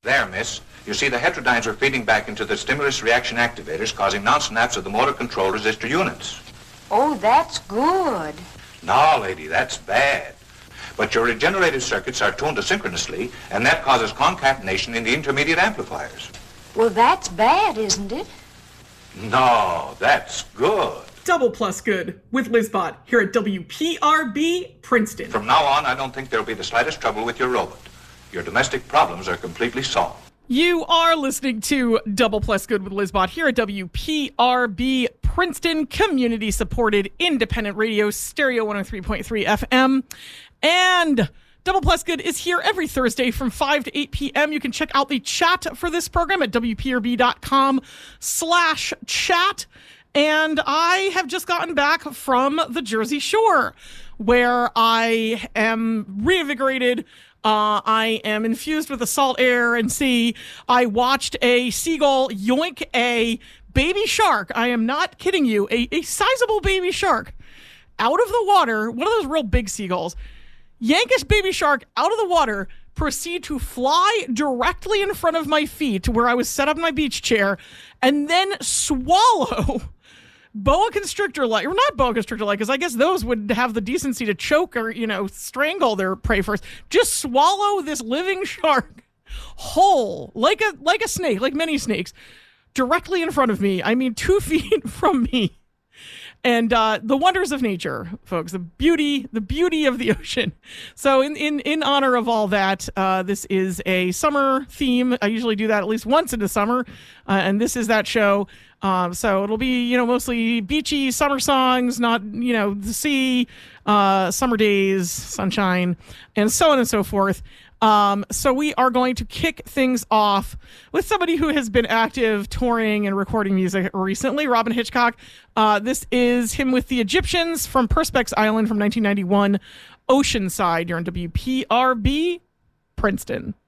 There, miss. You see, the heterodynes were feeding back into the stimulus reaction activators, causing non-snaps of the motor control resistor units. Oh, that's good. No, lady, that's bad. But your regenerative circuits are tuned asynchronously, and that causes concatenation in the intermediate amplifiers. Well, that's bad, isn't it? No, that's good. Double plus good with Lizbot here at WPRB Princeton. From now on, I don't think there'll be the slightest trouble with your robot. Your domestic problems are completely solved. You are listening to Double Plus Good with Lizbot here at WPRB Princeton, community-supported independent radio, stereo 103.3 FM. And Double Plus Good is here every Thursday from 5 to 8 p.m. You can check out the chat for this program at WPRB.com/chat. And I have just gotten back from the Jersey Shore, where I am reinvigorated. I am infused with the salt air and sea. I watched a seagull yoink a baby shark. I am not kidding you. A sizable baby shark out of the water. One of those real big seagulls. Yank this baby shark out of the water, proceed to fly directly in front of my feet to where I was set up in my beach chair, and then swallow boa constrictor-like, or not boa constrictor-like, because I guess those would have the decency to choke or, strangle their prey first. Just swallow this living shark whole, like a snake, like many snakes, directly in front of me. I mean, 2 feet from me. And the wonders of nature, folks, the beauty of the ocean. So in honor of all that, this is a summer theme. I usually do that at least once in the summer, and this is that show. So it'll be, mostly beachy summer songs, not, the sea, summer days, sunshine, and so on and so forth. So we are going to kick things off with somebody who has been active touring and recording music recently, Robyn Hitchcock. This is him with the Egyptians from Perspex Island from 1991, Oceanside. You're on WPRB, Princeton.